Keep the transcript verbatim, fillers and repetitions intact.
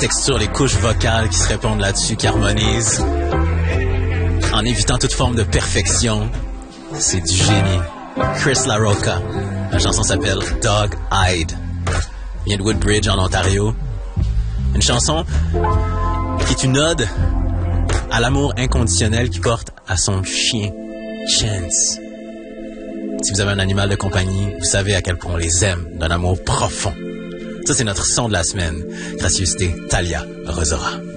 textures, les couches vocales qui se répondent là-dessus, qui harmonisent, en évitant toute forme de perfection. C'est du génie. Chris LaRocca. La chanson s'appelle Dog Eyed. Vient de Woodbridge, en Ontario. Une chanson qui est une ode à l'amour inconditionnel qu'il porte à son chien, Chance. Si vous avez un animal de compagnie, vous savez à quel point on les aime d'un amour profond. Ça, c'est notre son de la semaine. Gracieuseté, Talia Rosora.